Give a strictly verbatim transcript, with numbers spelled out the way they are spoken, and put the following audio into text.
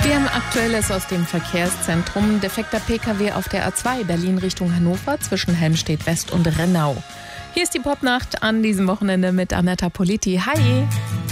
Wir haben Aktuelles aus dem Verkehrszentrum. Defekter P K W auf der A zwei Berlin Richtung Hannover zwischen Helmstedt West und Rennau. Hier ist die Popnacht an diesem Wochenende mit Anetta Politi. Hi!